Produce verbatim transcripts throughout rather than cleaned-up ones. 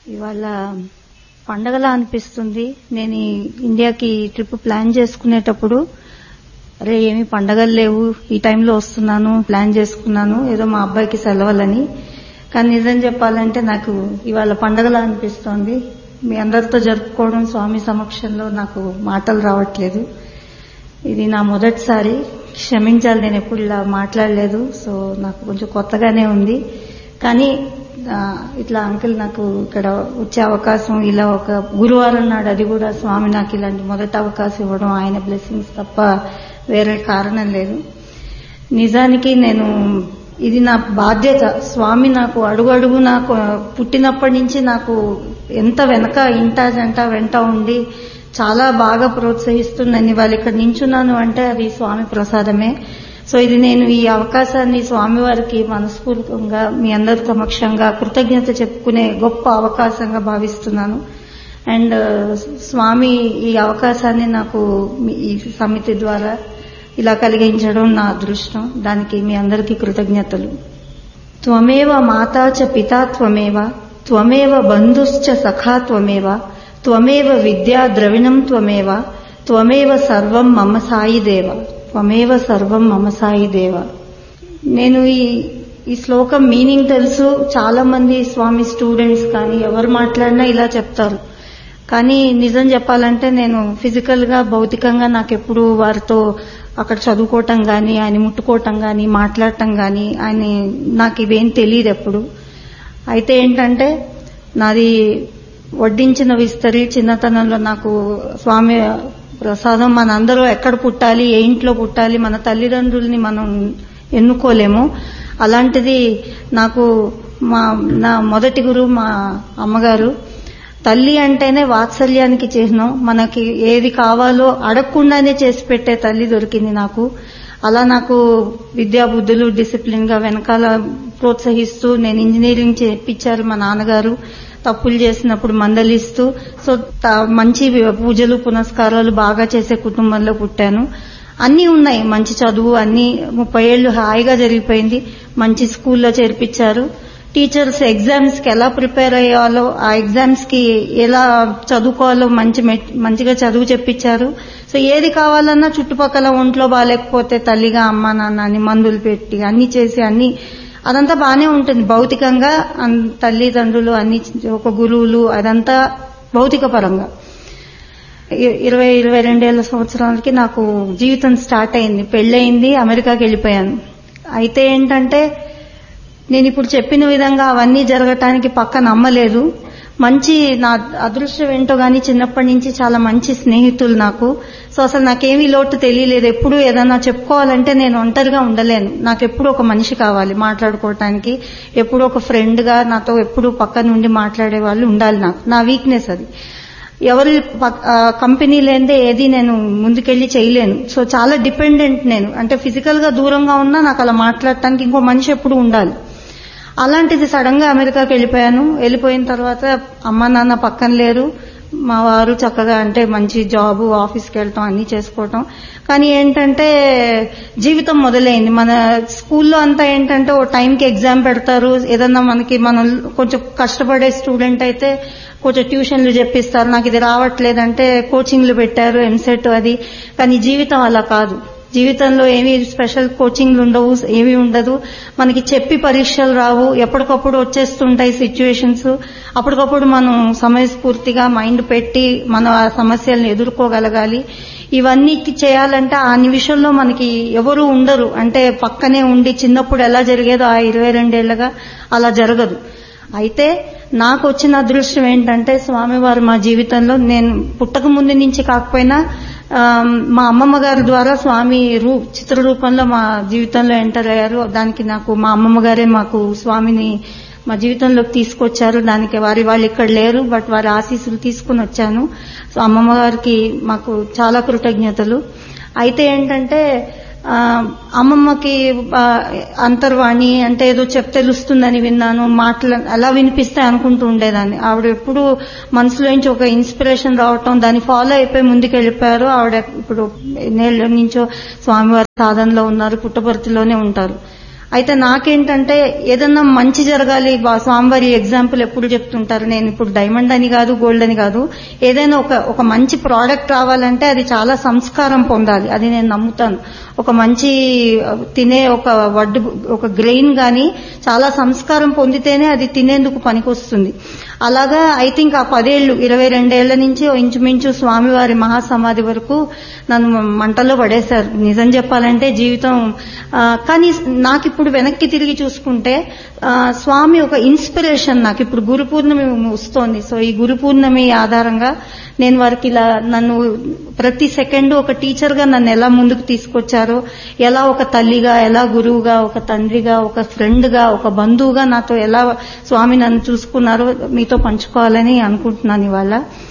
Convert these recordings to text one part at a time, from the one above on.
ఇవాళ పండగలా అనిపిస్తుంది. నేను ఇండియాకి ట్రిప్ ప్లాన్ చేసుకునేటప్పుడు అరే ఏమి పండగలు లేవు, ఈ టైంలో వస్తున్నాను ప్లాన్ చేసుకున్నాను ఏదో మా అబ్బాయికి సెలవులని. కానీ నిజం చెప్పాలంటే నాకు ఇవాళ పండగలా అనిపిస్తోంది. మీ అందరితో జరుపుకోవడం స్వామి సమక్షంలో నాకు మాటలు రావట్లేదు. ఇది నా మొదటిసారి, క్షమించాలి, నేను ఎప్పుడు ఇలా మాట్లాడలేదు. సో నాకు కొంచెం కొత్తగానే ఉంది. కానీ ఇట్లా అంకుల్ నాకు ఇక్కడ వచ్చే అవకాశం, ఇలా ఒక గురువారం నాడు అది కూడా స్వామి నాకు ఇలాంటి మొదటి అవకాశం ఇవ్వడం ఆయన బ్లెస్సింగ్స్ తప్ప వేరే కారణం లేదు. నిజానికి నేను ఇది నా బాధ్యత. స్వామి నాకు అడుగు అడుగు నాకు పుట్టినప్పటి నుంచి నాకు ఎంత వెనక ఇంటా జంట వెంట ఉండి చాలా బాగా ప్రోత్సహిస్తూ నన్ను వాళ్ళు ఇక్కడ నించున్నాను అంటే అది స్వామి ప్రసాదమే. సో ఇది నేను ఈ అవకాశాన్ని స్వామివారికి మనస్ఫూర్తిగా మీ అందరి సమక్షంగా కృతజ్ఞత చెప్పుకునే గొప్ప అవకాశంగా భావిస్తున్నాను. అండ్ స్వామి ఈ అవకాశాన్ని నాకు ఈ సమితి ద్వారా ఇలా కలిగించడం నా అదృష్టం. దానికి మీ అందరికీ కృతజ్ఞతలు. త్వమేవ మాతా చ పితా త్వమేవ, త్వమేవ బంధుశ్చ సఖా త్వమేవ, త్వమేవ విద్యా ద్రవిణం త్వమేవ, త్వమేవ సర్వం మమ సాయి దేవ, త్వమేవ సర్వం మమ సాయి దేవ. నేను ఈ ఈ శ్లోకం మీనింగ్ తెలుసు. చాలా మంది స్వామి స్టూడెంట్స్ కానీ ఎవరు మాట్లాడినా ఇలా చెప్తారు. కానీ నిజం చెప్పాలంటే నేను ఫిజికల్ గా భౌతికంగా నాకెప్పుడు వారితో అక్కడ చదువుకోవటం కానీ ఆయన ముట్టుకోవటం కానీ మాట్లాడటం కానీ ఆయన నాకు ఇవేం తెలియదు ఎప్పుడు. అయితే ఏంటంటే నాది వడ్డించిన విస్తరి చిన్నతనంలో నాకు స్వామి ప్రసాదం. మనందరూ ఎక్కడ పుట్టాలి, ఏ ఇంట్లో పుట్టాలి, మన తల్లిదండ్రుల్ని మనం ఎన్నుకోలేము. అలాంటిది నాకు మా నా మొదటి గురువు మా అమ్మగారు. తల్లి అంటేనే వాత్సల్యానికి చిహ్నం. మనకి ఏది కావాలో అడగకుండానే చేసి పెట్టే తల్లి దొరికింది నాకు. అలా నాకు విద్యా బుద్ధులు డిసిప్లిన్ గా వెనకాల ప్రోత్సహిస్తూ నేను ఇంజనీరింగ్ చేయించారు మా నాన్నగారు. తప్పులు చేసినప్పుడు మందలిస్తూ, సో మంచి పూజలు పునస్కారాలు బాగా చేసే కుటుంబంలో పుట్టాను. అన్నీ ఉన్నాయి, మంచి చదువు అన్ని. ముప్పై ఏళ్లు హాయిగా జరిగిపోయింది. మంచి స్కూల్లో చేర్పించారు. టీచర్స్ ఎగ్జామ్స్ కి ఎలా ప్రిపేర్ అయ్యాలో, ఆ ఎగ్జామ్స్ కి ఎలా చదువుకోవాలో మంచి మంచిగా చదువు చెప్పించారు. సో ఏది కావాలన్నా చుట్టుపక్కల ఒంట్లో బాగాలేకపోతే తల్లిగా అమ్మ నాన్న అని మందులు పెట్టి అన్ని చేసి అన్ని అదంతా బానే ఉంటుంది భౌతికంగా. తల్లిదండ్రులు అన్ని ఒక గురువులు అదంతా భౌతిక పరంగా. ఇరవై ఇరవై రెండేళ్ల సంవత్సరాలకి నాకు జీవితం స్టార్ట్ అయింది. పెళ్లయింది, అమెరికాకి వెళ్ళిపోయాను. అయితే ఏంటంటే నేను ఇప్పుడు చెప్పిన విధంగా అవన్నీ జరగటానికి పక్క నమ్మలేదు. మంచి నా అదృష్టం ఏంటో గానీ చిన్నప్పటి నుంచి చాలా మంచి స్నేహితులు నాకు. సో అసలు నాకేమీ లోటు తెలియలేదు. ఎప్పుడు ఏదన్నా చెప్పుకోవాలంటే నేను ఒంటరిగా ఉండలేను. నాకు ఎప్పుడు ఒక మనిషి కావాలి మాట్లాడుకోవటానికి. ఎప్పుడు ఒక ఫ్రెండ్ గా నాతో ఎప్పుడు పక్క నుండి మాట్లాడే వాళ్ళు ఉండాలి. నాకు నా వీక్నెస్ అది. ఎవరి కంపెనీ లేదే ఏది నేను ముందుకెళ్లి చేయలేను. సో చాలా డిపెండెంట్ నేను. అంటే ఫిజికల్ గా దూరంగా ఉన్నా నాకు అలా మాట్లాడటానికి ఇంకో మనిషి ఎప్పుడు ఉండాలి. అలాంటిది సడన్ గా అమెరికాకి వెళ్ళిపోయాను. వెళ్ళిపోయిన తర్వాత అమ్మ నాన్న పక్కన లేరు. మా వారు చక్కగా అంటే మంచి జాబు, ఆఫీస్కి వెళ్ళటం అన్ని చేసుకోవటం. కానీ ఏంటంటే జీవితం మొదలైంది. మన స్కూల్లో అంతా ఏంటంటే ఓ టైంకి ఎగ్జామ్ పెడతారు. ఏదన్నా మనకి మనం కొంచెం కష్టపడే స్టూడెంట్ అయితే కొంచెం ట్యూషన్లు చెప్పిస్తారు. నాకు ఇది రావట్లేదంటే కోచింగ్లు పెట్టారు, ఎంసెట్ అది. కానీ జీవితం అలా కాదు. జీవితంలో ఏమీ స్పెషల్ కోచింగ్లు ఉండవు, ఏమీ ఉండదు. మనకి చెప్పి పరీక్షలు రావు, ఎప్పటికప్పుడు వచ్చేస్తుంటాయి సిచ్యువేషన్స్. అప్పటికప్పుడు మనం సమయస్ఫూర్తిగా మైండ్ పెట్టి మనం ఆ సమస్యలను ఎదుర్కోగలగాలి. ఇవన్నీ చేయాలంటే ఆ నిమిషంలో మనకి ఎవరు ఉండరు. అంటే పక్కనే ఉండి చిన్నప్పుడు ఎలా జరిగేదో ఆ ఇరవై రెండేళ్లగా అలా జరగదు. అయితే నాకు వచ్చిన అదృష్టం ఏంటంటే స్వామివారు మా జీవితంలో, నేను పుట్టక ముందు నుంచి కాకపోయినా మా అమ్మమ్మ గారి ద్వారా స్వామి రూ చిత్ర రూపంలో మా జీవితంలో ఎంటర్ అయ్యారు. దానికి నాకు మా అమ్మమ్మ గారే మాకు స్వామిని మా జీవితంలోకి తీసుకొచ్చారు. దానికి వారి వాళ్ళు ఇక్కడ లేరు, బట్ వారి ఆశీస్సులు తీసుకుని వచ్చాను. సో అమ్మమ్మ గారికి మాకు చాలా కృతజ్ఞతలు. అయితే ఏంటంటే అమ్మమ్మకి అంతర్వాణి అంటే ఏదో చెప్ తెలుస్తుందని విన్నాను. మాటలు అలా వినిపిస్తే అనుకుంటూ ఉండేదాన్ని. ఆవిడ ఎప్పుడు మనసులోంచి ఒక ఇన్స్పిరేషన్ రావటం, దాన్ని ఫాలో అయిపోయి ముందుకు వెళ్ళిపోయారు. ఆవిడ ఇప్పుడు ఎన్నేళ్ల నుంచో స్వామివారి సాధనలో ఉన్నారు, పుట్టపర్తిలోనే ఉంటారు. అయితే నాకేంటంటే ఏదన్నా మంచి జరగాలి, స్వామివారి ఎగ్జాంపుల్ ఎప్పుడు చెప్తుంటారు, నేను ఇప్పుడు డైమండ్ అని కాదు గోల్డ్ అని కాదు, ఏదైనా ఒక ఒక మంచి ప్రోడక్ట్ రావాలంటే అది చాలా సంస్కారం పొందాలి, అది నేను నమ్ముతాను. ఒక మంచి తినే ఒక వడ్డు ఒక గ్రెయిన్ గాని చాలా సంస్కారం పొందితేనే అది తినేందుకు పనికొస్తుంది. అలాగా ఐ థింక్ ఆ పదేళ్లు ఇరవై రెండేళ్ల నుంచి ఇంచుమించు స్వామివారి మహాసమాధి వరకు నన్ను మంటల్లో పడేశారు నిజం చెప్పాలంటే జీవితం. కానీ నాకు ఇప్పుడు వెనక్కి తిరిగి చూసుకుంటే స్వామి ఒక ఇన్స్పిరేషన్ నాకు. ఇప్పుడు గురు పూర్ణమి వస్తోంది, సో ఈ గురు పూర్ణమి ఆధారంగా నేను వారికి ఇలా నన్ను ప్రతి సెకండ్ ఒక టీచర్ గా నన్ను ఎలా ముందుకు తీసుకొచ్చారో, ఎలా ఒక తల్లిగా, ఎలా గురువుగా, ఒక తండ్రిగా, ఒక ఫ్రెండ్ గా, ఒక బంధువుగా నాతో ఎలా స్వామి నన్ను చూసుకున్నారో మీతో పంచుకోవాలని అనుకుంటున్నాను. ఇవాళ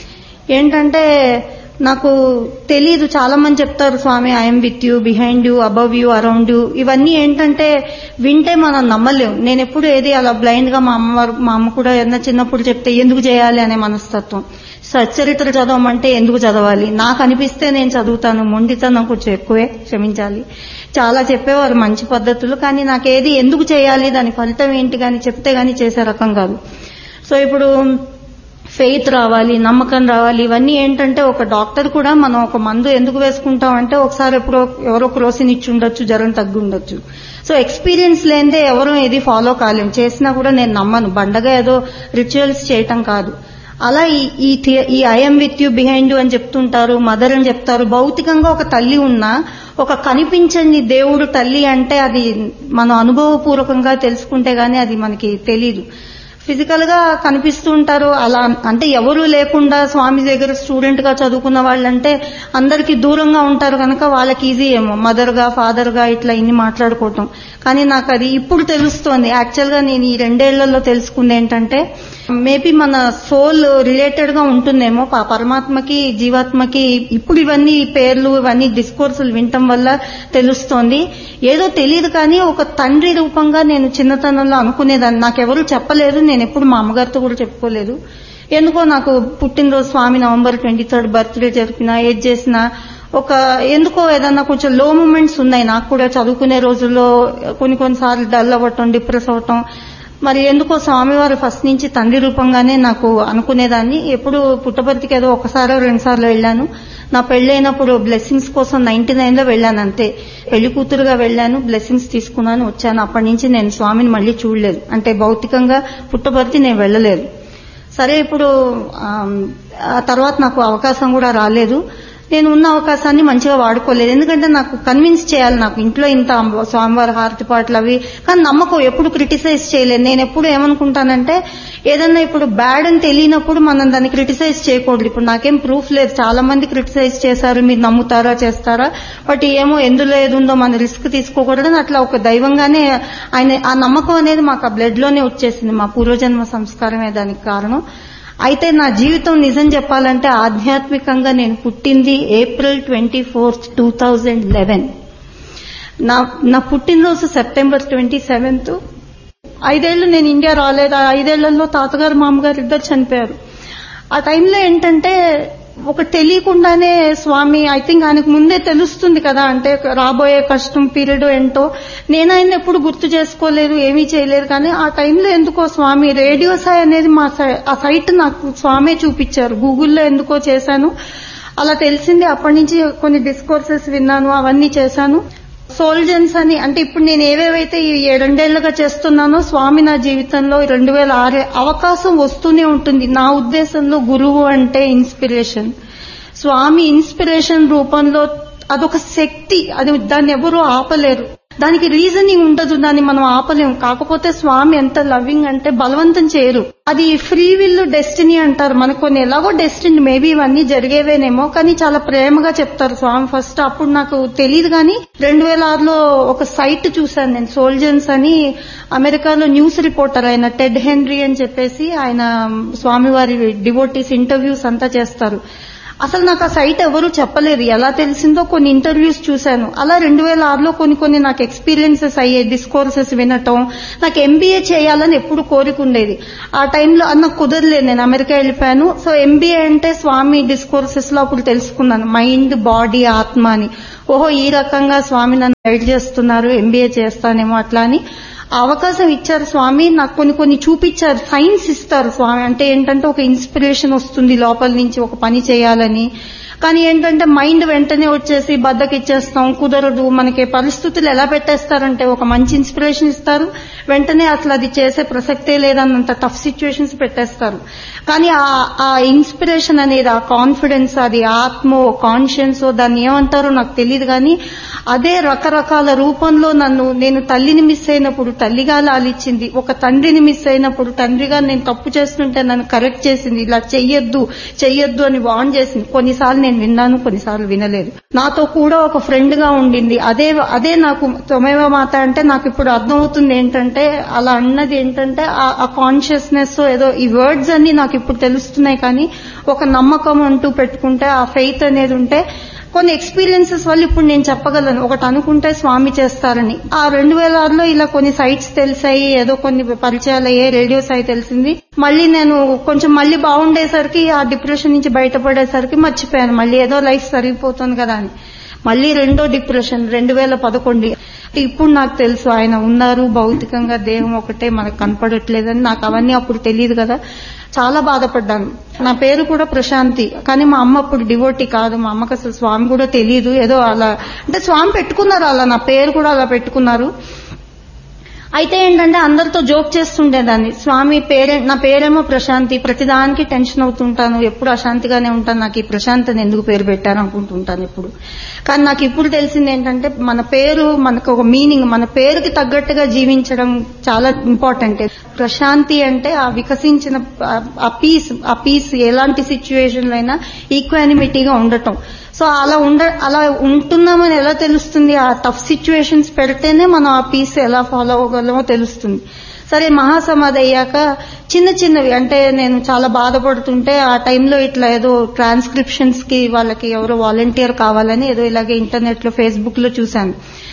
ఏంటంటే నాకు తెలీదు, చాలా మంది చెప్తారు స్వామి I'm with you, behind you, above you, around you. ఇవన్నీ ఏంటంటే వింటే మనం నమ్మలేం. నేను ఎప్పుడు ఏది అలా బ్లైండ్ గా మా అమ్మ మా అమ్మ కూడా ఏదైనా చిన్నప్పుడు చెప్తే ఎందుకు చేయాలి అనే మనస్తత్వం. సచ్చరిత్ర చదవమంటే ఎందుకు చదవాలి, నాకు అనిపిస్తే నేను చదువుతాను, మొండితనం కొంచెం ఎక్కువే, క్షమించాలి. చాలా చెప్పేవారు మంచి పద్ధతులు, కానీ నాకేది ఎందుకు చేయాలి, దాని ఫలితం ఏంటి కానీ చెప్తే గానీ చేసే రకం కాదు. సో ఇప్పుడు ఫెయిత్ రావాలి, నమ్మకం రావాలి. ఇవన్నీ ఏంటంటే ఒక డాక్టర్ కూడా మనం ఒక మందు ఎందుకు వేసుకుంటాం అంటే ఒకసారి ఎప్పుడో ఎవరో క్రోసిన్ ఇచ్చి ఉండొచ్చు, జ్వరం తగ్గి ఉండొచ్చు. సో ఎక్స్పీరియన్స్ లేనిదే ఎవరూ ఏది ఫాలో కాలేం. చేసినా కూడా నేను నమ్మను, బండగా ఏదో రిచువల్స్ చేయటం కాదు. అలా ఈ ఈ I'm with you, behind you అని చెప్తుంటారు, మదర్ అని చెప్తారు. భౌతికంగా ఒక తల్లి ఉన్నా ఒక కనిపించని దేవుడు తల్లి అంటే అది మనం అనుభవపూర్వకంగా తెలుసుకుంటే గానీ అది మనకి తెలీదు. ఫిజికల్ గా కనిపిస్తూ ఉంటారు. అలా అంటే ఎవరూ లేకుండా స్వామి దగ్గర స్టూడెంట్ గా చదువుకున్న వాళ్ళంటే అందరికీ దూరంగా ఉంటారు కనుక వాళ్ళకి ఈజీ ఏమో మదర్ గా ఫాదర్ గా ఇట్లా ఇన్ని మాట్లాడుకోవటం. కానీ నాకు అది ఇప్పుడు తెలుస్తోంది. యాక్చువల్ గా నేను ఈ రెండేళ్లలో తెలుసుకుంది ఏంటంటే మేబీ మన సోల్ రిలేటెడ్ గా ఉంటుందేమో పరమాత్మకి జీవాత్మకి. ఇప్పుడు ఇవన్నీ పేర్లు ఇవన్నీ డిస్కోర్సులు వినటం వల్ల తెలుస్తోంది. ఏదో తెలియదు కానీ ఒక తండ్రి రూపంగా నేను చిన్నతనంలో అనుకునేదాన్ని. నాకెవరూ చెప్పలేదు, నేను ఎప్పుడు మా అమ్మగారితో కూడా చెప్పుకోలేదు. ఎందుకో నాకు పుట్టినరోజు స్వామి నవంబర్ ట్వంటీ థర్డ్ బర్త్డే జరిపినా ఏది చేసినా ఒక ఎందుకో ఏదన్నా కొంచెం లో మూమెంట్స్ ఉన్నాయి నాకు కూడా. చదువుకునే రోజుల్లో కొన్ని కొన్నిసార్లు డల్ అవ్వటం, డిప్రెస్ అవ్వటం. మరి ఎందుకో స్వామివారు ఫస్ట్ నుంచి తండ్రి రూపంగానే నాకు అనుకునేదాన్ని. ఎప్పుడు పుట్టపర్తికి ఏదో ఒకసారో రెండు సార్లు వెళ్లాను. నా పెళ్లైనప్పుడు బ్లెస్సింగ్స్ కోసం నైన్టీ నైన్ లో వెళ్లాను అంతే. పెళ్లి కూతురుగా వెళ్లాను, బ్లెస్సింగ్స్ తీసుకున్నాను, వచ్చాను. అప్పటి నుంచి నేను స్వామిని మళ్లీ చూడలేదు. అంటే భౌతికంగా పుట్టపర్తి నేను వెళ్లలేదు. సరే ఇప్పుడు ఆ తర్వాత నాకు అవకాశం కూడా రాలేదు. నేను ఉన్న అవకాశాన్ని మంచిగా వాడుకోలేదు. ఎందుకంటే నాకు కన్విన్స్ చేయాలి, నాకు ఇంట్లో ఇంత స్వామివారి హారతి పాటలు అవి, కానీ నమ్మకం ఎప్పుడు క్రిటిసైజ్ చేయలేదు. నేను ఎప్పుడు ఏమనుకుంటానంటే ఏదన్నా ఇప్పుడు బ్యాడ్ అని తెలియనప్పుడు మనం దాన్ని క్రిటిసైజ్ చేయకూడదు. ఇప్పుడు నాకేం ప్రూఫ్ లేదు, చాలా మంది క్రిటిసైజ్ చేశారు, మీరు నమ్ముతారా చేస్తారా, బట్ ఏమో ఎందులో ఏదుందో మన రిస్క్ తీసుకోకూడదని అట్లా ఒక దైవంగానే ఆయన ఆ నమ్మకం అనేది మాకు ఆ బ్లడ్ లోనే వచ్చేసింది. మా పూర్వజన్మ సంస్కారమే దానికి కారణం. అయితే నా జీవితం నిజం చెప్పాలంటే ఆధ్యాత్మికంగా నేను పుట్టింది April twenty fourth two thousand eleven. నా నా పుట్టినరోజు సెప్టెంబర్ ట్వంటీ సెవెంత్. ఐదేళ్లు నేను ఇండియా రాలేదు. ఆ ఐదేళ్లలో తాతగారు మామగారు ఇద్దరు చనిపోయారు. ఆ టైంలో ఏంటంటే ఒక తెలియకుండానే స్వామి ఐ థింక్ ఆయనకు ముందే తెలుస్తుంది కదా, అంటే రాబోయే కష్టం పీరియడ్ ఏంటో. నేను ఆయన ఎప్పుడు గుర్తు చేసుకోలేదు, ఏమీ చేయలేదు. కానీ ఆ టైంలో ఎందుకో స్వామి రేడియో సాయి అనేది మా ఆ సైట్ నాకు స్వామే చూపించారు. గూగుల్లో ఎందుకో చేశాను, అలా తెలిసింది. అప్పటి నుంచి కొన్ని డిస్కోర్సెస్ విన్నాను, అవన్నీ చేశాను. సోల్జన్స్ అని అంటే ఇప్పుడు నేను ఏవేవైతే ఈ ఏడెండేళ్లుగా చేస్తున్నానో స్వామి నా జీవితంలో రెండు వేల ఆరు అవకాశం వస్తూనే ఉంటుంది. నా ఉద్దేశంలో గురువు అంటే ఇన్స్పిరేషన్. స్వామి ఇన్స్పిరేషన్ రూపంలో అదొక శక్తి, అది దాన్ని ఎవరూ ఆపలేరు. దానికి రీజనింగ్ ఉండదు, దాన్ని మనం ఆపలేం. కాకపోతే స్వామి ఎంత లవింగ్ అంటే బలవంతం చేయరు. అది ఫ్రీ విల్ డెస్టినీ అంటారు. మనకు కొన్ని ఎలాగో డెస్టినీ మేబీ ఇవన్నీ జరిగేవేనేమో, కానీ చాలా ప్రేమగా చెప్తారు స్వామి ఫస్ట్. అప్పుడు నాకు తెలియదు కానీ రెండు వేల ఆరులో ఒక సైట్ చూశాను నేను, సోల్జన్స్ అని. అమెరికాలో న్యూస్ రిపోర్టర్ ఆయన టెడ్ హెన్రీ అని చెప్పేసి ఆయన స్వామివారి డివోటీస్ ఇంటర్వ్యూస్ అంతా చేస్తారు. అసలు నాకు ఆ సైట్ ఎవరు చెప్పలేదు. ఎలా తెలిసిందో కొన్ని ఇంటర్వ్యూస్ చూశాను. అలా రెండు వేల ఆరులో కొన్ని కొన్ని నాకు ఎక్స్పీరియన్సెస్ అయ్యాయి, డిస్కోర్సెస్ వినటం. నాకు ఎంబీఏ చేయాలని ఎప్పుడు కోరిక ఉండేది. ఆ టైంలో నాకు కుదరలేదు, నేను అమెరికా వెళ్ళిపోయాను. సో ఎంబీఏ అంటే స్వామి డిస్కోర్సెస్ లో అప్పుడు తెలుసుకున్నాను, మైండ్, బాడీ, ఆత్మ అని. ఓహో, ఈ రకంగా స్వామి నన్ను గైడ్ చేస్తున్నారు, ఎంబీఏ చేస్తానేమో అట్లా అని అవకాశం ఇచ్చారు స్వామి. నాకు కొన్ని కొన్ని చూపించారు, సైన్స్ ఇస్తారు స్వామి. అంటే ఏంటంటే ఒక ఇన్స్పిరేషన్ వస్తుంది లోపల నుంచి ఒక పని చేయాలని. కానీ ఏంటంటే మైండ్ వెంటనే వచ్చేసి బద్దకిచ్చేస్తాం, కుదరదు. మనకి పరిస్థితులు ఎలా పెట్టేస్తారంటే ఒక మంచి ఇన్స్పిరేషన్ ఇస్తారు, వెంటనే అసలు అది చేసే ప్రసక్తే లేదన్నంత టఫ్ సిచ్యువేషన్స్ పెట్టేస్తారు. కానీ ఆ ఇన్స్పిరేషన్ అనేది, ఆ కాన్ఫిడెన్స్, అది ఆత్మో కాన్షియన్స్ దాన్ని ఏమంటారో నాకు తెలియదు, కానీ అదే రకరకాల రూపంలో నన్ను, నేను తల్లిని మిస్ అయినప్పుడు తల్లిగా లాలిచ్చింది, ఒక తండ్రిని మిస్ అయినప్పుడు తండ్రిగా నేను తప్పు చేస్తుంటే నన్ను కరెక్ట్ చేసింది, ఇలా చెయ్యొద్దు చెయ్యొద్దు అని వార్న్ చేసింది. కొన్నిసార్లు నేను విన్నాను, కొన్నిసార్లు వినలేదు. నాతో కూడా ఒక ఫ్రెండ్ గా ఉండింది. అదే అదే నాకు త్వమేవ మాత అంటే నాకు ఇప్పుడు అర్థమవుతుంది ఏంటంటే, అలా అన్నది ఏంటంటే ఆ కాన్షియస్నెస్ ఏదో, ఈ వర్డ్స్ అన్ని నాకు ఇప్పుడు తెలుస్తున్నాయి. కానీ ఒక నమ్మకం అంటూ పెట్టుకుంటే, ఆ ఫెయిత్ అనేది ఉంటే, కొన్ని ఎక్స్పీరియన్సెస్ వల్ల ఇప్పుడు నేను చెప్పగలను. ఒకటి అనుకుంటే స్వామి చేస్తారని. ఆ రెండు వేల ఆరులో ఇలా కొన్ని సైట్స్ తెలిసాయి, ఏదో కొన్ని పరిచయాలు అయ్యాయి, రేడియోస్ అయి తెలిసింది. మళ్ళీ నేను కొంచెం మళ్ళీ బాగుండేసరికి, ఆ డిప్రెషన్ నుంచి బయటపడేసరికి మర్చిపోయాను. మళ్ళీ ఏదో లైఫ్ సరిగిపోతుంది కదా అని మళ్ళీ రెండో డిప్రెషన్ రెండు వేల పదకొండు. ఇప్పుడు నాకు తెలుసు ఆయన ఉన్నారు, భౌతికంగా దేహం ఒకటే మనకు కనపడట్లేదని. నాకు అవన్నీ అప్పుడు తెలియదు కదా, చాలా బాధపడ్డాను. నా పేరు కూడా ప్రశాంతి, కానీ మా అమ్మ అప్పుడు డివోటీ కాదు, మా అమ్మకి అసలు స్వామి కూడా తెలియదు. ఏదో అలా అంటే స్వామి పెట్టుకున్నారు, అలా నా పేరు కూడా అలా పెట్టుకున్నారు. అయితే ఏంటంటే అందరితో జోక్ చేస్తుండేదాన్ని, స్వామి పేరే, నా పేరేమో ప్రశాంతి, ప్రతిదానికి టెన్షన్ అవుతుంటాను, ఎప్పుడు అశాంతిగానే ఉంటాను, నాకు ఈ ప్రశాంతిని ఎందుకు పేరు పెట్టారు అనుకుంటుంటాను ఇప్పుడు. కానీ నాకు ఇప్పుడు తెలిసింది ఏంటంటే, మన పేరు మనకు ఒక మీనింగ్, మన పేరుకి తగ్గట్టుగా జీవించడం చాలా ఇంపార్టెంట్. ప్రశాంతి అంటే ఆ వికసించిన ఆ పీస్, ఆ పీస్ ఎలాంటి సిచ్యువేషన్ లో అయినా ఈక్వానిమిటీగా ఉండటం. సో అలా ఉండ అలా ఉంటున్నామని ఎలా తెలుస్తుంది? ఆ టఫ్ సిచ్యువేషన్స్ పెడితేనే మనం ఆ పీస్ ఎలా ఫాలో అవ్వగలమో తెలుస్తుంది. సరే, మహాసమాధి అయ్యాక చిన్న చిన్నవి, అంటే నేను చాలా బాధపడుతుంటే ఆ టైంలో ఇట్లా ఏదో ట్రాన్స్క్రిప్షన్స్ కి వాళ్ళకి ఎవరో వాలంటీర్ కావాలని ఏదో ఇలాగే ఇంటర్నెట్ లో, ఫేస్బుక్ లో చూశాను.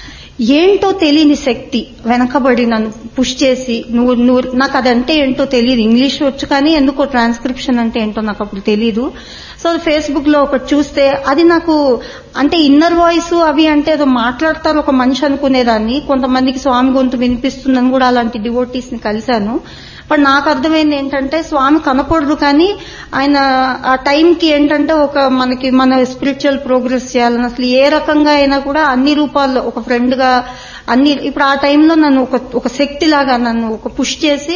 ఏంటో తెలియని శక్తి వెనకబడి నన్ను పుష్ చేసి, నువ్వు నువ్వు నాకు అదంటే ఏంటో తెలియదు, ఇంగ్లీష్ వచ్చు కానీ ఎందుకో ట్రాన్స్క్రిప్షన్ అంటే ఏంటో నాకు అప్పుడు తెలీదు. సో ఫేస్బుక్ లో ఒకటి చూస్తే అది నాకు అంటే ఇన్నర్ వాయిస్ అవి అంటే ఏదో మాట్లాడతారు ఒక మనిషి అనుకునేదాన్ని. కొంతమందికి స్వామి గొంతు వినిపిస్తుందని కూడా అలాంటి డివోటీస్ ని కలిశాను. బట్ నాకు అర్థమైంది ఏంటంటే స్వామి కనపడరు, కానీ ఆయన ఆ టైంకి ఏంటంటే ఒక మనకి మన స్పిరిచువల్ ప్రోగ్రెస్ చేయాలని అసలు ఏ రకంగా అయినా కూడా అన్ని రూపాల్లో ఒక ఫ్రెండ్ గా అన్ని, ఇప్పుడు ఆ టైంలో నన్ను ఒక ఒక శక్తి లాగా నన్ను ఒక పుష్ చేసి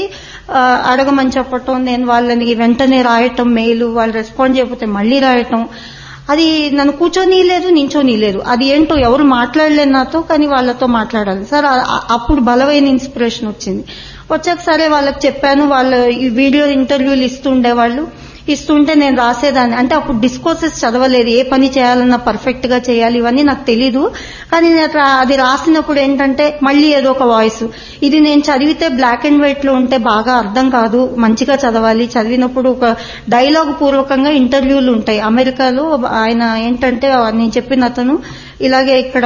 అడగమని చెప్పటం, నేను వాళ్ళని వెంటనే రాయటం, మెయిల్, వాళ్ళు రెస్పాండ్ చేయకపోతే మళ్లీ రాయటం, అది నన్ను కూర్చొని లేదు, నించోని లేదు. అది ఏంటో ఎవరు మాట్లాడలేదు నాతో, కానీ వాళ్ళతో మాట్లాడాలి సార్. అప్పుడు బలమైన ఇన్స్పిరేషన్ వచ్చింది. వచ్చాక సరే వాళ్ళకి చెప్పాను, వాళ్ళు ఈ వీడియో ఇంటర్వ్యూలు ఇస్తుండేవాళ్ళు, ఇస్తుంటే నేను రాసేదాన్ని. అంటే అప్పుడు డిస్కోర్సెస్ చదవలేదు, ఏ పని చేయాలన్నా పర్ఫెక్ట్ గా చేయాలి ఇవన్నీ నాకు తెలీదు. కానీ అది రాసినప్పుడు ఏంటంటే మళ్ళీ ఏదో ఒక వాయిస్, ఇది నేను చదివితే బ్లాక్ అండ్ వైట్ లో ఉంటే బాగా అర్థం కాదు, మంచిగా చదవాలి. చదివినప్పుడు ఒక డైలాగ్ పూర్వకంగా ఇంటర్వ్యూలు ఉంటాయి. అమెరికాలో ఆయన ఏంటంటే నేను చెప్పిన అతను ఇలాగే ఇక్కడ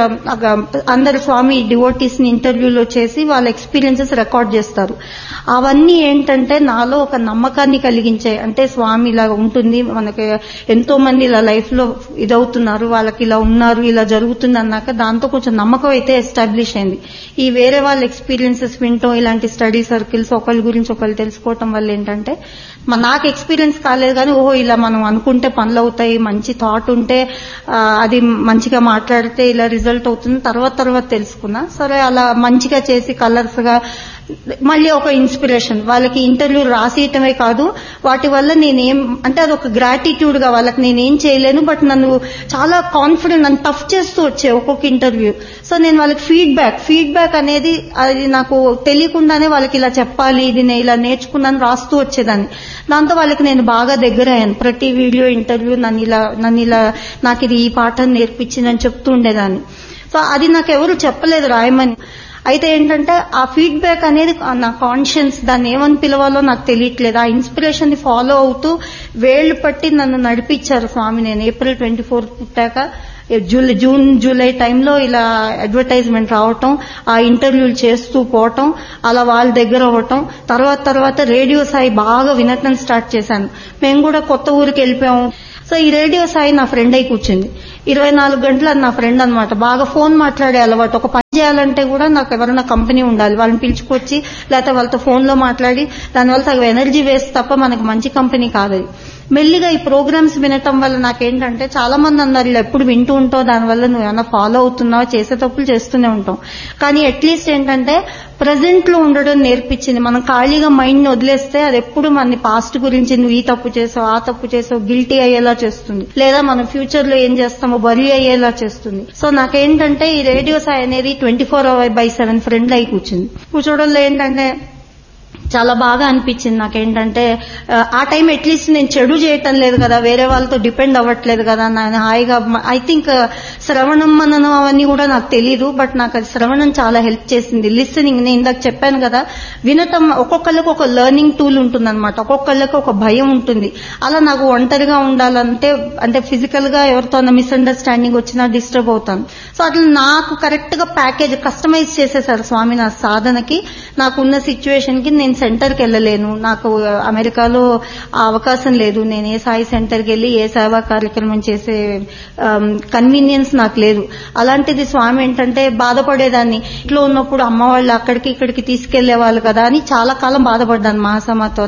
అందరు స్వామి డివోటీస్ ని ఇంటర్వ్యూలో చేసి వాళ్ళ ఎక్స్పీరియన్సెస్ రికార్డ్ చేస్తారు. అవన్నీ ఏంటంటే నాలో ఒక నమ్మకాన్ని కలిగించాయి. అంటే స్వామి ఇలా ఉంటుంది, మనకి ఎంతో మంది ఇలా లైఫ్ లో ఇదవుతున్నారు, వాళ్ళకి ఇలా ఉన్నారు, ఇలా జరుగుతుంది అన్నాక దాంతో కొంచెం నమ్మకం అయితే ఎస్టాబ్లిష్ అయింది. ఈ వేరే వాళ్ళ ఎక్స్పీరియన్సెస్ వింటాం, ఇలాంటి స్టడీ సర్కిల్స్ ఒకరి గురించి ఒకరు తెలుసుకోవటం వల్ల ఏంటంటే నాకు ఎక్స్పీరియన్స్ కాలేదు, కానీ ఓహో ఇలా మనం అనుకుంటే పనులు అవుతాయి, మంచి థాట్ ఉంటే అది మంచిగా మాట్లాడితే ఇలా రిజల్ట్ అవుతుంది తర్వాత తర్వాత తెలుసుకున్నా. సరే అలా మంచిగా చేసి కలర్స్ గా మళ్ళీ ఒక ఇన్స్పిరేషన్, వాళ్ళకి ఇంటర్వ్యూ రాసేయటమే కాదు, వాటి వల్ల నేనేం అంటే అదొక గ్రాటిట్యూడ్ గా వాళ్ళకి నేనేం చేయలేను, బట్ నన్ను చాలా కాన్ఫిడెంట్, నన్ను టఫ్ చేస్తూ వచ్చే ఒక్కొక్క ఇంటర్వ్యూ. సో నేను వాళ్ళకి ఫీడ్బ్యాక్ ఫీడ్బ్యాక్ అనేది అది నాకు తెలియకుండానే వాళ్ళకి ఇలా చెప్పాలి, ఇది నేను ఇలా నేర్చుకున్నాను రాస్తూ వచ్చేదాన్ని. దాంతో వాళ్ళకి నేను బాగా దగ్గర అయ్యాను. ప్రతి వీడియో ఇంటర్వ్యూ నన్ను ఇలా నన్ను ఇలా నాకు ఇది ఈ పాఠం నేర్పించిందని చెప్తూ ఉండేదాన్ని. సో అది నాకు ఎవరు చెప్పలేదు రాయమని. అయితే ఏంటంటే ఆ ఫీడ్బ్యాక్ అనేది నా కాన్షియన్స్ దాన్ని ఏమని పిలవాలో నాకు తెలియట్లేదు. ఆ ఇన్స్పిరేషన్ ని ఫాలో అవుతూ వేళ్లు పట్టి నన్ను నడిపించారు స్వామి. నేను ఏప్రిల్ ట్వంటీ ఫోర్ పుట్టాక జూలై జూన్ జూలై టైంలో ఇలా అడ్వర్టైజ్మెంట్ రావటం, ఆ ఇంటర్వ్యూలు చేస్తూ పోవటం, అలా వాళ్ళ దగ్గర అవ్వటం, తర్వాత తర్వాత రేడియో సాయి బాగా వినటం స్టార్ట్ చేశాను. మేము కూడా కొత్త ఊరికి వెళ్ళిపోయాము. సో ఈ రేడియో సాయి నా ఫ్రెండ్ అయి కూర్చుంది. ఇరవై నాలుగు గంటలు అది నా ఫ్రెండ్ అనమాట. బాగా ఫోన్ మాట్లాడే అలవాటు. ఒక పని చేయాలంటే కూడా నాకు ఎవరైనా కంపెనీ ఉండాలి, వాళ్ళని పిలుచుకొచ్చి లేకపోతే వాళ్ళతో ఫోన్ లో మాట్లాడి దానివల్ల తగ్గ ఎనర్జీ వేస్ట్ తప్ప మనకు మంచి కంపెనీ కాదు. మెల్లిగా ఈ ప్రోగ్రామ్స్ వినటం వల్ల నాకేంటంటే చాలా మంది అన్నారు, ఇలా ఎప్పుడు వింటూ ఉంటావు, దానివల్ల నువ్వు ఏమైనా ఫాలో అవుతున్నావు, చేసే తప్పులు చేస్తూనే ఉంటాం. కానీ అట్లీస్ట్ ఏంటంటే ప్రజెంట్ లో ఉండడం నేర్పించింది. మనం ఖాళీగా మైండ్ ని వదిలేస్తే అది ఎప్పుడు మన పాస్ట్ గురించి నువ్వు ఈ తప్పు చేసావు, ఆ తప్పు చేసావు గిల్టీ అయ్యేలా చేస్తుంది, లేదా మనం ఫ్యూచర్ లో ఏం చేస్తామో వరి అయ్యేలా చేస్తుంది. సో నాకేంటంటే ఈ రేడియో సాయి అనేది twenty four hour by seven friend అయి కూర్చుంది. కూర్చోవడంలో ఏంటంటే చాలా బాగా అనిపించింది నాకేంటంటే ఆ టైం అట్లీస్ట్ నేను చెడు చేయటం లేదు కదా, వేరే వాళ్ళతో డిపెండ్ అవ్వట్లేదు కదా, నేను హాయిగా ఐ థింక్ శ్రవణం మననం అవన్నీ కూడా నాకు తెలీదు, బట్ నాకు అది శ్రవణం చాలా హెల్ప్ చేసింది. లిసనింగ్, నేను ఇందాక చెప్పాను కదా, వినటం ఒక్కొక్కళ్ళకి ఒక లెర్నింగ్ టూల్ ఉంటుంది అనమాట, ఒక్కొక్కళ్ళకి ఒక భయం ఉంటుంది. అలా నాకు ఒంటరిగా ఉండాలంటే అంటే ఫిజికల్ గా ఎవరితో మిస్అండర్స్టాండింగ్ వచ్చినా డిస్టర్బ్ అవుతాను. సో అట్లా నాకు కరెక్ట్ గా ప్యాకేజ్ కస్టమైజ్ చేసేసారు స్వామి నా సాధనకి, నాకున్న సిచ్యువేషన్ కి. నేను సెంటర్కి వెళ్ళలేను, నాకు అమెరికాలో ఆ అవకాశం లేదు, నేను ఏ సాయి సెంటర్కి వెళ్ళి ఏ సేవా కార్యక్రమం చేసే కన్వీనియన్స్ నాకు లేదు. అలాంటిది స్వామి ఏంటంటే బాధపడేదాన్ని, ఇంట్లో ఉన్నప్పుడు అమ్మ వాళ్ళు అక్కడికి ఇక్కడికి తీసుకెళ్లే వాళ్ళు కదా అని చాలా కాలం బాధపడ్డాను మహాసమాతో.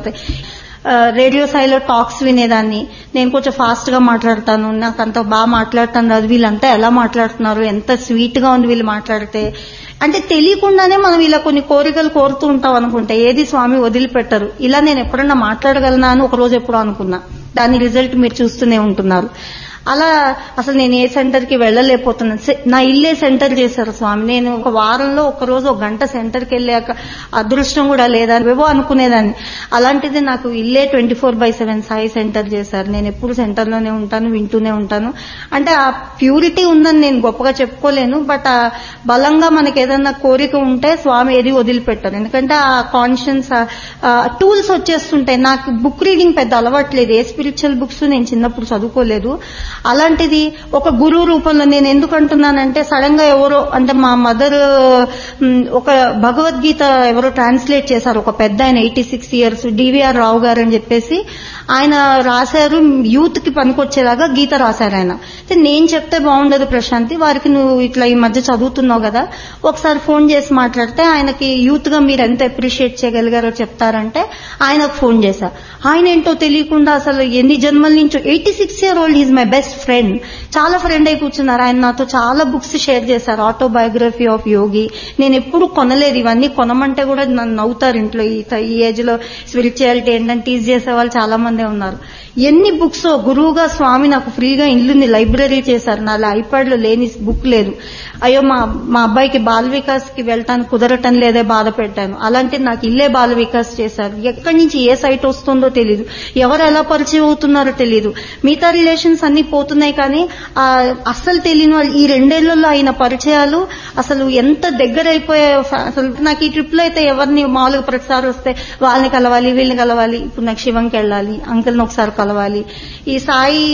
రేడియో సాయిలో టాక్స్ వినేదాన్ని. నేను కొంచెం ఫాస్ట్ గా మాట్లాడతాను, నాకు అంత బాగా మాట్లాడతాను రాదు, వీళ్ళంతా ఎలా మాట్లాడుతున్నారు, ఎంత స్వీట్ గా ఉంది వీళ్ళు మాట్లాడితే. అంటే తెలియకుండానే మనం ఇలా కొన్ని కోరికలు కోరుతూ ఉంటాం అనుకుంటే ఏది స్వామి వదిలిపెట్టరు. ఇలా నేను ఎప్పుడన్నా మాట్లాడగలనా అని ఒక రోజు ఎప్పుడో అనుకున్నా, దాని రిజల్ట్ మీరు చూస్తూనే ఉంటున్నారు. అలా అసలు నేను ఏ సెంటర్ కి వెళ్ళలేకపోతున్నాను. నా ఇల్లే సెంటర్ చేశారు స్వామి. నేను ఒక వారంలో ఒక రోజు ఒక గంట సెంటర్కి వెళ్ళాక అదృష్టం కూడా లేదా ఏవో అనుకునేదాన్ని. అలాంటిది నాకు ఇల్లే twenty four by seven Sai centre చేశారు. నేను ఎప్పుడు సెంటర్లోనే ఉంటాను, వింటూనే ఉంటాను. అంటే ఆ ప్యూరిటీ ఉందని నేను గొప్పగా చెప్పుకోలేను, బట్ ఆ బలంగా మనకి ఏదన్నా కోరిక ఉంటే స్వామి ఏది వదిలిపెట్టారు. ఎందుకంటే ఆ కాన్షియన్స్ టూల్స్ వచ్చేస్తుంటాయి. నాకు బుక్ రీడింగ్ పెద్ద అలవాట్లేదు, ఏ స్పిరిచువల్ బుక్స్ నేను చిన్నప్పుడు చదువుకోలేదు. అలాంటిది ఒక గురువు రూపంలో నేను ఎందుకు అంటున్నానంటే సడన్ గా ఎవరో అంటే మా మదర్ ఒక భగవద్గీత ఎవరో ట్రాన్స్లేట్ చేశారు, ఒక పెద్ద ఆయన ఎయిటీ సిక్స్ ఇయర్స్ డివిఆర్ రావు గారు అని చెప్పేసి ఆయన రాశారు, యూత్ కి పనికొచ్చేలాగా గీత రాశారు ఆయన. నేను చెప్తే బాగుండదు ప్రశాంతి, వారికి నువ్వు ఇట్లా ఈ మధ్య చదువుతున్నావు కదా ఒకసారి ఫోన్ చేసి మాట్లాడితే ఆయనకి యూత్ గా మీరు ఎంత అప్రిషియేట్ చేయగలిగారో చెప్తారంటే ఆయనకు ఫోన్ చేశా. ఆయన ఏంటో తెలియకుండా అసలు ఎన్ని జన్మల నుంచో eighty six year old is my best friend, చాలా ఫ్రెండ్ అయి కూర్చున్నారు. ఆయన నాతో చాలా బుక్స్ షేర్ చేశారు, ఆటోబయోగ్రఫీ ఆఫ్ యోగి. నేను ఎప్పుడు కొనలేదు, ఇవన్నీ కొనమంటే కూడా నన్ను నవ్వుతారు ఇంట్లో. ఈ ఏజ్ లో స్పిరిచువాలిటీ ఏంటంటే టీజ్ చేసే వాళ్ళు చాలా మందే ఉన్నారు. ఎన్ని బుక్స్ గురువుగా స్వామి నాకు ఫ్రీగా ఇల్లుని లైబ్రరీ చేశారు. నా ఐప్యాడ్ లో లేని బుక్ లేదు. అయ్యో మా మా అబ్బాయికి బాల వికాస్ కి వెళ్ళటానికి కుదరటం లేదే బాధ పెట్టాను, అలాంటిది నాకు ఇల్లే బాల వికాస్ చేశారు. ఎక్కడి నుంచి ఏ సైట్ వస్తుందో తెలీదు, ఎవరు ఎలా పరిచయం అవుతున్నారో తెలీదు. మిగతా రిలేషన్స్ అన్ని పోతున్నాయి కానీ ఆ అస్సలు తెలియని వాళ్ళు ఈ రెండేళ్లలో అయిన పరిచయాలు అసలు ఎంత దగ్గర అయిపోయాయో. అసలు నాకు ఈ ట్రిప్ లో అయితే ఎవరిని మామూలుగా ప్రతిసారి వస్తే వాళ్ళని కలవాలి, వీళ్ళని కలవాలి. ఇప్పుడు నాకు శివంకి వెళ్ళాలి, అంకుల్ని ఒకసారి కలవాలి. ఈ సాయి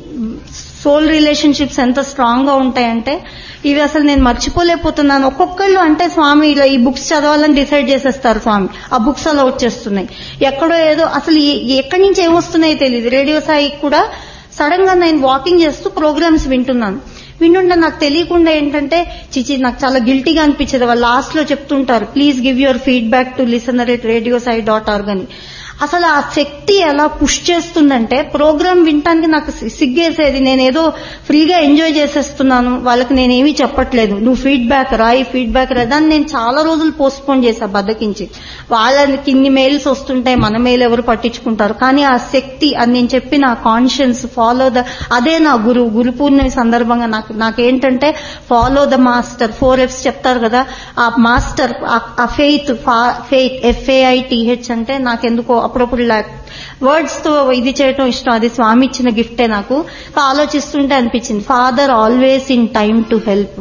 సోల్ రిలేషన్షిప్స్ ఎంత స్ట్రాంగ్ గా ఉంటాయంటే ఇవి అసలు నేను మర్చిపోలేకపోతున్నాను. ఒక్కొక్కళ్ళు అంటే స్వామి ఇలా ఈ బుక్స్ చదవాలని డిసైడ్ చేసేస్తారు స్వామి, ఆ బుక్స్ అలా వచ్చేస్తున్నాయి. ఎక్కడో ఏదో అసలు ఎక్కడి నుంచి ఏమొస్తున్నాయో తెలియదు. రేడియో సాయికి కూడా సడన్ గా నేను వాకింగ్ చేస్తూ ప్రోగ్రామ్స్ వింటున్నాను. వింటుంటే నాకు తెలియకుండా ఏంటంటే చిచి నాకు చాలా గిల్టీగా అనిపించేది. వాళ్ళు లాస్ట్ లో చెప్తుంటారు please give your feedback to listener at radio Sai dot org అని. అసలు ఆ శక్తి ఎలా పుష్ చేస్తుందంటే ప్రోగ్రామ్ వినటానికి నాకు సిగ్గేసేది. నేనేదో ఫ్రీగా ఎంజాయ్ చేసేస్తున్నాను, వాళ్ళకి నేనేమీ చెప్పట్లేదు, నువ్వు ఫీడ్బ్యాక్ రాయి ఫీడ్బ్యాక్ రాయి. దాన్ని నేను చాలా రోజులు పోస్ట్ పోన్ చేశా బద్దకించి. వాళ్ళకి ఇన్ని మెయిల్స్ వస్తుంటాయి, మన మెయిల్ ఎవరు పట్టించుకుంటారు. కానీ ఆ శక్తి అది నేను చెప్పిన కాన్షియన్స్ ఫాలో ద అదే నా గురువు. గురు పూర్ణిమ సందర్భంగా నాకు నాకేంటంటే ఫాలో ద మాస్టర్ ఫోర్ ఎఫ్స్ చెప్తారు కదా, ఆ మాస్టర్ ఆ ఫెయిత్ ఫెయిత్ ఎఫ్ఏఐటిహెచ్ అంటే నాకెందుకో అప్పుడప్పుడు ఇలా వర్డ్స్ తో ఇది చేయటం ఇష్టం. అది స్వామి ఇచ్చిన గిఫ్టే నాకు. ఆలోచిస్తుంటే అనిపించింది father always in time to help.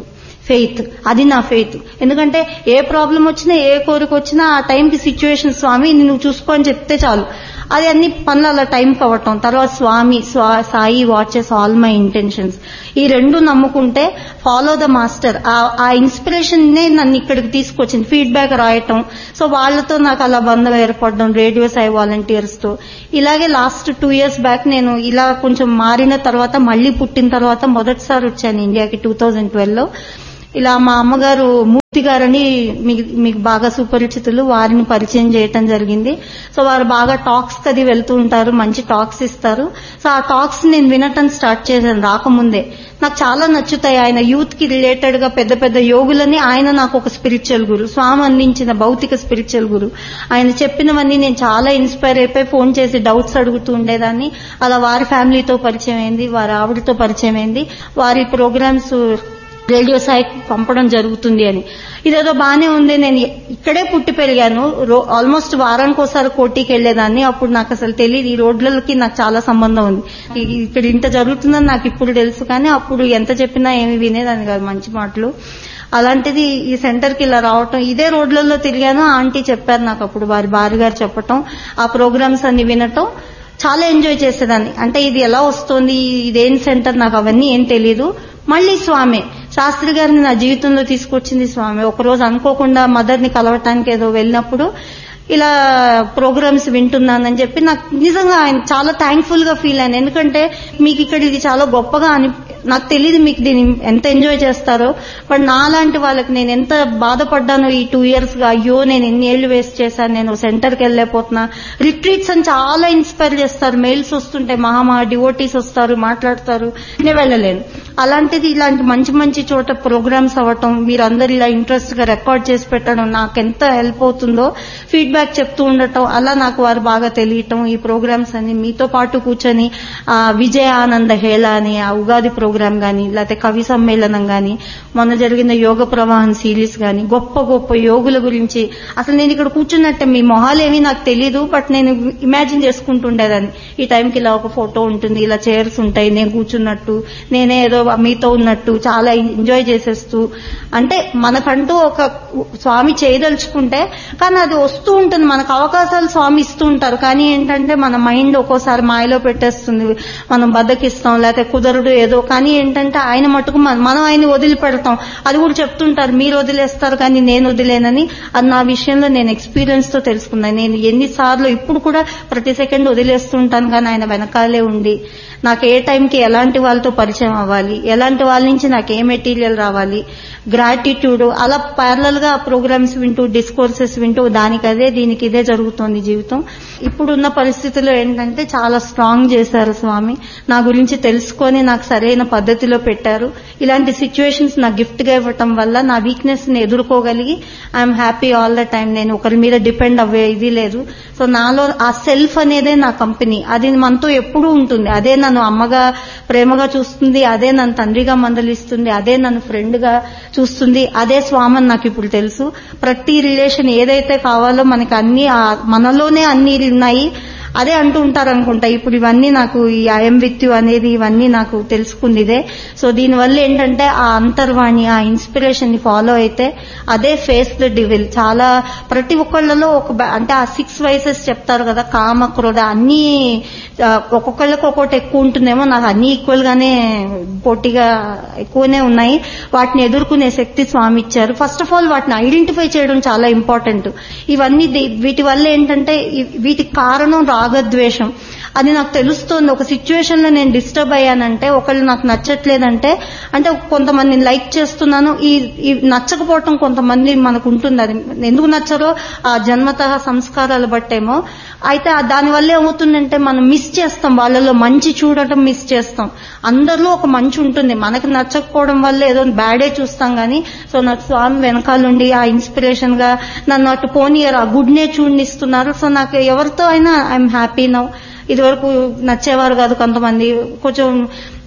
Faith. అది నా ఫెయిత్. ఎందుకంటే ఏ ప్రాబ్లం వచ్చినా ఏ కోరిక వచ్చినా ఆ టైంకి సిచ్యువేషన్ స్వామి నువ్వు చూసుకో అని చెప్తే చాలు, అది అన్ని పనులు అలా టైంకి అవ్వటం. తర్వాత స్వామి Sai watches all my intentions, ఈ రెండు నమ్ముకుంటే ఫాలో ద మాస్టర్, ఆ ఇన్స్పిరేషన్ నే నన్ను ఇక్కడికి తీసుకొచ్చింది. ఫీడ్బ్యాక్ రాయటం, సో వాళ్లతో నాకు అలా బంధం ఏర్పడడం, రేడియో సాయి వాలంటీర్స్ తో. ఇలాగే లాస్ట్ టూ ఇయర్స్ బ్యాక్ నేను ఇలా కొంచెం మారిన తర్వాత, మళ్లీ పుట్టిన తర్వాత మొదటిసారి వచ్చాను ఇండియాకి టూ థౌజండ్ ట్వెల్వ్ లో. ఇలా మా అమ్మగారు మూర్తి గారని మీకు బాగా సుపరిచితులు, వారిని పరిచయం చేయటం జరిగింది. సో వారు బాగా టాక్స్ కది వెళ్తూ ఉంటారు, మంచి టాక్స్ ఇస్తారు. సో ఆ టాక్స్ నేను వినటం స్టార్ట్ చేశాను రాకముందే. నాకు చాలా నచ్చుతాయి. ఆయన యూత్ కి రిలేటెడ్ గా పెద్ద పెద్ద యోగులని, ఆయన నాకు ఒక స్పిరిచువల్ గురు, స్వామి అందించిన భౌతిక స్పిరిచువల్ గురు. ఆయన చెప్పినవన్నీ నేను చాలా ఇన్స్పైర్ అయిపోయి ఫోన్ చేసి డౌట్స్ అడుగుతూ ఉండేదాన్ని. అలా వారి ఫ్యామిలీతో పరిచయం అయింది, వారి ఆవిడతో పరిచయం అయింది. వారి ప్రోగ్రామ్స్ రేడియో సాయికి పంపడం జరుగుతుంది అని. ఇదేదో బానే ఉంది. నేను ఇక్కడే పుట్టి పెరిగాను. ఆల్మోస్ట్ వారానికి ఒకసారి కోటికి వెళ్లేదాన్ని. అప్పుడు నాకు అసలు తెలియదు, ఈ రోడ్లకి నాకు చాలా సంబంధం ఉంది. ఇక్కడ ఇంత జరుగుతుందని నాకు ఇప్పుడు తెలుసు, కానీ అప్పుడు ఎంత చెప్పినా ఏమి వినేదాన్ని కాదు మంచి మాటలు. అలాంటిది ఈ సెంటర్ కి ఇలా రావటం, ఇదే రోడ్లలో తిరిగాను. ఆంటీ చెప్పారు నాకు అప్పుడు, వారి భార్య గారు చెప్పటం, ఆ ప్రోగ్రామ్స్ అన్ని వినటం చాలా ఎంజాయ్ చేసేదాన్ని. అంటే ఇది ఎలా వస్తుంది, ఇదేం సెంటర్, నాకు అవన్నీ ఏం తెలీదు. మళ్లీ స్వామి శాస్త్రి గారిని నా జీవితంలో తీసుకొచ్చింది స్వామి. ఒకరోజు అనుకోకుండా మదర్ ని కలవటానికి ఏదో వెళ్ళినప్పుడు ఇలా ప్రోగ్రామ్స్ వింటున్నానని చెప్పి నాకు నిజంగా ఆయన చాలా థ్యాంక్ఫుల్ గా ఫీల్ అయ్యాను. ఎందుకంటే మీకు ఇక్కడ ఇది చాలా గొప్పగా అని నాకు తెలియదు, మీకు దీన్ని ఎంత ఎంజాయ్ చేస్తారో. బట్ నాలాంటి వాళ్ళకి నేను ఎంత బాధపడ్డానో ఈ టూ ఇయర్స్ గా, అయ్యో నేను ఎన్ని ఏళ్లు వేస్ట్ చేశాను, నేను సెంటర్ కి వెళ్ళలేకపోతున్నా. రిట్రీట్స్ అని చాలా ఇన్స్పైర్ చేస్తారు, మెయిల్స్ వస్తుంటాయి, మహా డివోటీస్ వస్తారు, మాట్లాడతారు, నేను వెళ్ళలేను. అలాంటిది ఇలాంటి మంచి మంచి చోట ప్రోగ్రామ్స్ అవ్వటం, మీరందరూ ఇలా ఇంట్రెస్ట్ గా రికార్డ్ చేసి పెట్టడం నాకు ఎంత హెల్ప్ అవుతుందో, ఫీడ్బ్యాక్ చెప్తూ ఉండటం, అలా నాకు వారు బాగా తెలియటం. ఈ ప్రోగ్రామ్స్ అన్ని మీతో పాటు కూర్చొని ఆ విజయ ఆనంద హేళ అని ఆ ఉగాది ప్రోగ్రామ్ గాని, లేకపోతే కవి సమ్మేళనం గాని, మొన్న జరిగిన యోగ ప్రవాహం సిరీస్ గాని, గొప్ప గొప్ప యోగుల గురించి అసలు నేను ఇక్కడ కూర్చున్నట్టే, మీ మొహాలేమీ నాకు తెలియదు, బట్ నేను ఇమాజిన్ చేసుకుంటుండేదాన్ని. ఈ టైంకి ఇలా ఒక ఫోటో ఉంటుంది, ఇలా చైర్స్ ఉంటాయి, నేను కూర్చున్నట్టు, నేనే ఏదో మీతో ఉన్నట్టు చాలా ఎంజాయ్ చేసేస్తూ. అంటే మనకంటూ ఒక స్వామి చేయదలుచుకుంటే, కానీ అది వస్తూ ఉంటుంది, మనకు అవకాశాలు స్వామి ఇస్తూ ఉంటారు. కానీ ఏంటంటే మన మైండ్ ఒక్కోసారి మాయలో పెట్టేస్తుంది, మనం బద్దకిస్తాం, లేకపోతే కుదరడు ఏదో. కానీ ఏంటంటే ఆయన మటుకు మనం ఆయన వదిలిపెడతాం. అది కూడా చెప్తుంటారు, మీరు వదిలేస్తారు కానీ నేను వదిలేనని. అది నా విషయంలో నేను ఎక్స్పీరియన్స్ తో తెలుసుకున్నాను. నేను ఎన్నిసార్లు ఇప్పుడు కూడా ప్రతి సెకండ్ వదిలేస్తుంటాను, కానీ ఆయన వెనకాలే ఉండి నాకు ఏ టైంకి ఎలాంటి వాళ్ళతో పరిచయం అవ్వాలి, ఎలాంటి వాళ్ళ నుంచి నాకు ఏ మెటీరియల్ రావాలి, గ్రాటిట్యూడ్, అలా ప్యారలల్ గా ప్రోగ్రామ్స్ వింటూ, డిస్కోర్సెస్ వింటూ, దానికి అదే దీనికి ఇదే జరుగుతోంది జీవితం. ఇప్పుడున్న పరిస్థితుల్లో ఏంటంటే చాలా స్ట్రాంగ్ చేశారు స్వామి, నా గురించి తెలుసుకొని నాకు సరైన పద్ధతిలో పెట్టారు. ఇలాంటి సిచ్యువేషన్స్ నాకు గిఫ్ట్ గా ఇవ్వటం వల్ల నా వీక్నెస్ ని ఎదుర్కోగలిగి I'm happy all the time. నేను ఒకరి మీద డిపెండ్ అవ్వే ఇది లేదు. సో నాలో ఆ సెల్ఫ్ అనేదే నా కంపెనీ, అది మనతో ఎప్పుడూ ఉంటుంది. అదే నన్ను అమ్మగా ప్రేమగా చూస్తుంది, అదే నన్ను తండ్రిగా మందలిస్తుంది, అదే నన్ను ఫ్రెండ్ గా చూస్తుంది, అదే స్వామి నాకు ఇప్పుడు తెలుసు. ప్రతి రిలేషన్ ఏదైతే కావాలో మనకి అన్ని మనలోనే అన్ని ఉన్నాయి, అదే అంటూ ఉంటారు అనుకుంటా. ఇప్పుడు ఇవన్నీ నాకు ఈ ఐఎమ్ విత్ యు అనేది ఇవన్నీ నాకు తెలుసుకుందిదే. సో దీనివల్ల ఏంటంటే ఆ అంతర్వాణి, ఆ ఇన్స్పిరేషన్ ని ఫాలో అయితే అదే ఫేస్ ద డివిల్. చాలా ప్రతి ఒక్కళ్ళలో ఒక అంటే ఆ సిక్స్ వైసెస్ చెప్తారు కదా, కామ క్రోధ అన్ని ఒక్కొక్కళ్ళకి ఒక్కొక్కటి ఎక్కువ ఉంటుందేమో, నాకు అన్ని ఈక్వల్ గానే పోటీగా ఎక్కువనే ఉన్నాయి. వాటిని ఎదుర్కొనే శక్తి స్వామి ఇచ్చారు. ఫస్ట్ ఆఫ్ ఆల్ వాటిని ఐడెంటిఫై చేయడం చాలా ఇంపార్టెంట్. ఇవన్నీ వీటి వల్ల ఏంటంటే వీటికి కారణం రాగద్వేషం. అది నాకు తెలుస్తోంది. ఒక సిచ్యువేషన్ లో నేను డిస్టర్బ్ అయ్యానంటే, ఒకళ్ళు నాకు నచ్చట్లేదంటే, అంటే కొంతమందిని లైక్ చేస్తున్నాను, ఈ నచ్చకపోవటం కొంతమంది మనకు ఉంటుంది. అది ఎందుకు నచ్చరో ఆ జన్మతః సంస్కారాలు బట్టేమో. అయితే దానివల్ల ఏమవుతుందంటే మనం మిస్ చేస్తాం, వాళ్ళలో మంచి చూడటం మిస్ చేస్తాం. అందరిలో ఒక మంచి ఉంటుంది, మనకు నచ్చకపోవడం వల్ల ఏదో బ్యాడే చూస్తాం గానీ. సో నాకు స్వామి వెనకాలండి ఆ ఇన్స్పిరేషన్ గా నన్ను అటు పోనీయర్, ఆ గుడ్ నే చూడనిస్తున్నారు. సో నాకు ఎవరితో అయినా ఐఎమ్ హ్యాపీ నౌ. ఇది వరకు నచ్చేవారు కాదు కొంతమంది, కొంచెం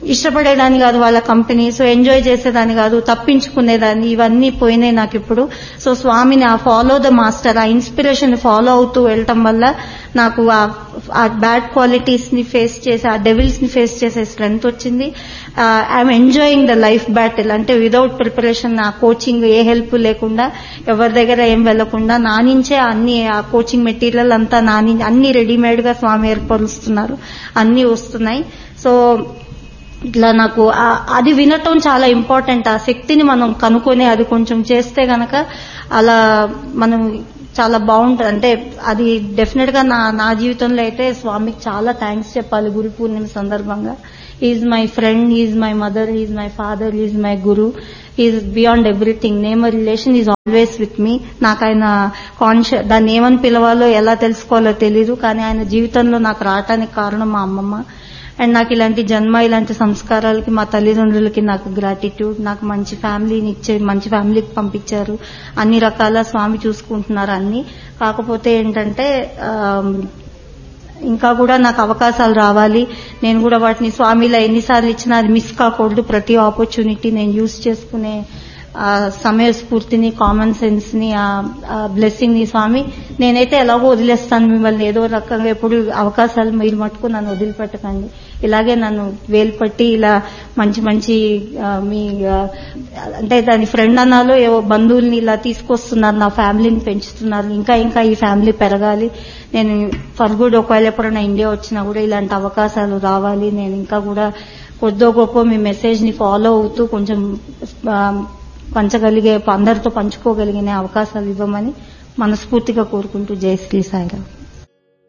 ఇష్టపడేదాన్ని కాదు వాళ్ళ కంపెనీ, సో ఎంజాయ్ చేసేదాన్ని కాదు, తప్పించుకునేదాన్ని. ఇవన్నీ పోయినాయి నాకు ఇప్పుడు. సో స్వామిని ఆ ఫాలో ద మాస్టర్, ఆ ఇన్స్పిరేషన్ ఫాలో అవుతూ వెళ్ళటం వల్ల నాకు ఆ బ్యాడ్ క్వాలిటీస్ ని ఫేస్ చేసి, ఆ డెవిల్స్ ని ఫేస్ చేసే స్ట్రెంగ్త్ వచ్చింది. I'm enjoying the life battle. అంటే వితౌట్ ప్రిపరేషన్, ఆ కోచింగ్ ఏ హెల్ప్ లేకుండా, ఎవరి దగ్గర ఏం వెళ్లకుండా నా నుంచే అన్ని, ఆ కోచింగ్ మెటీరియల్ అంతా నా నుంచి అన్ని రెడీమేడ్ గా స్వామి ఏర్పరుస్తున్నారు, అన్ని వస్తున్నాయి. సో ఇట్లా నాకు అది వినటం చాలా ఇంపార్టెంట్. ఆ శక్తిని మనం కనుక్కొని అది కొంచెం చేస్తే గనక అలా మనం చాలా బాగుంటుంది. అంటే అది డెఫినెట్ గా నా నా జీవితంలో అయితే స్వామికి చాలా థ్యాంక్స్ చెప్పాలి గురు పూర్ణిమ సందర్భంగా. Is my friend, is my mother, is my father, is my Guru, is beyond everything. Name relation is always with me. నాకు ఆయన కాన్షియస్, దాన్ని ఏమని పిలవాలో ఎలా తెలుసుకోవాలో తెలీదు, కానీ ఆయన జీవితంలో నాకు రావటానికి కారణం మా అమ్మమ్మ. అండ్ నాకు ఇలాంటి జన్మ, ఇలాంటి సంస్కారాలకి మా తల్లిదండ్రులకి నాకు గ్రాటిట్యూడ్. నాకు మంచి ఫ్యామిలీని ఇచ్చే, మంచి ఫ్యామిలీకి పంపించారు, అన్ని రకాల స్వామి చూసుకుంటున్నారు అన్ని. కాకపోతే ఏంటంటే ఇంకా కూడా నాకు అవకాశాలు రావాలి, నేను కూడా వాటిని స్వామిలో ఎన్నిసార్లు ఇచ్చినా అది మిస్ కాకూడదు. ప్రతి ఆపర్చునిటీ నేను యూజ్ చేసుకునే ఆ సమయ స్ఫూర్తిని, కామన్ సెన్స్ ని, ఆ బ్లెస్సింగ్ ని స్వామి నేనైతే ఎలాగో వదిలేస్తాను మిమ్మల్ని, ఏదో రకంగా ఎప్పుడు అవకాశాలు మీరు మట్టుకు నన్ను వదిలిపెట్టకండి. ఇలాగే నన్ను వేలు పట్టి ఇలా మంచి మంచి మీ అంటే దాని ఫ్రెండ్ అన్నాలో ఏవో బంధువుల్ని ఇలా తీసుకొస్తున్నారు, నా ఫ్యామిలీని పెంచుతున్నారు. ఇంకా ఇంకా ఈ ఫ్యామిలీ పెరగాలి. నేను ఫర్ గుడ్ ఒకవేళ ఎప్పుడైనా ఇండియా వచ్చినా కూడా ఇలాంటి అవకాశాలు రావాలి. నేను ఇంకా కూడా కొద్దో గొప్ప మీ మెసేజ్ ని ఫాలో అవుతూ కొంచెం పంచగలిగే, అందరితో పంచుకోగలిగిన అవకాశాలు ఇవ్వమని మనస్ఫూర్తిగా కోరుకుంటూ జై శ్రీ సాయిరామ్.